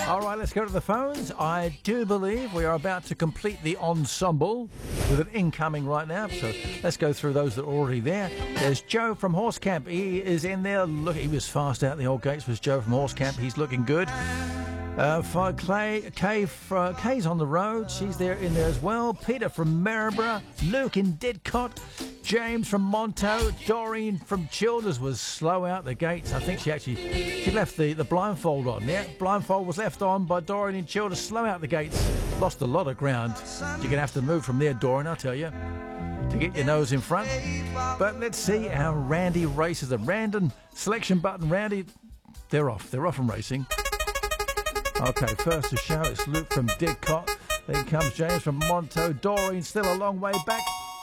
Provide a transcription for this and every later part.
All right, let's go to the phones. I do believe we are about to complete the ensemble with an incoming right now. So let's go through those that are already there. There's Joe from Horse Camp. He is in there. Look, he was fast out the old gates. Was Joe from Horse Camp. He's looking good. For Kay's on the road. She's there in there as well. Peter from Maryborough. Luke in Didcot. James from Monto. Doreen from Childers was slow out the gates. I think she left the blindfold on. Yeah, blindfold was left on by Doreen in Childers. Slow out the gates. Lost a lot of ground. You're going to have to move from there, Doreen, I'll tell you, to get your nose in front. But let's see how Randy races. The random selection button, Randy, they're off. They're off from racing. Okay, first to show, it's Luke from Didcot. Then comes James from Monto. Doreen still a long way back.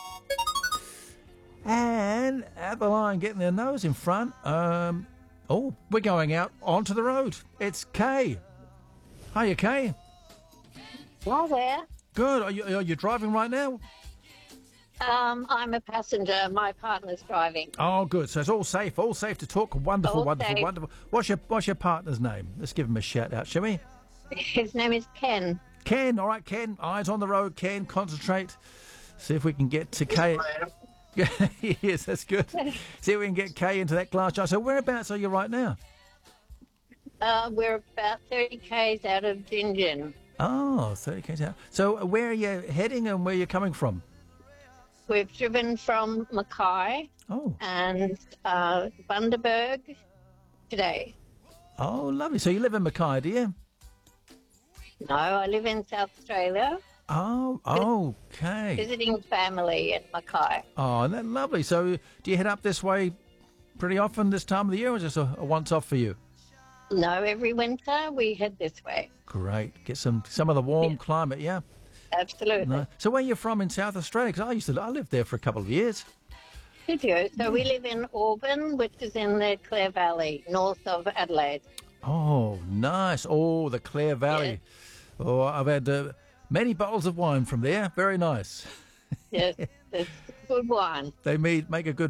And at the line, getting their nose in front. We're going out onto the road. It's Kay. Hiya, Kay. Hi there. Good. Are you driving right now? I'm a passenger. My partner's driving. Oh, good. So it's all safe. All safe to talk. Wonderful, All wonderful, safe. wonderful. What's your partner's name? Let's give him a shout out, shall we? His name is Ken. Ken. All right, Ken. Eyes on the road. Ken, concentrate. See if we can get to Kay. Yes, that's good. See if we can get Kay into that glass jar. So whereabouts are you right now? We're about 30 k's out of Gingin. Oh, 30 k's out. So where are you heading and where are you coming from? We've driven from Mackay and Bundaberg today. Oh, lovely. So you live in Mackay, do you? No, I live in South Australia. Oh, okay. Visiting family in Mackay. Oh, that's lovely. So do you head up this way pretty often this time of the year, or is this a once-off for you? No, every winter we head this way. Great. Get some of the warm climate, yeah? Absolutely. No. So where are you from in South Australia? Because I lived there for a couple of years. Did you? So we live in Auburn, which is in the Clare Valley, north of Adelaide. Oh, nice. Oh, the Clare Valley. Yes. Oh, I've had many bottles of wine from there. Very nice. Yes, it's good wine. They make a good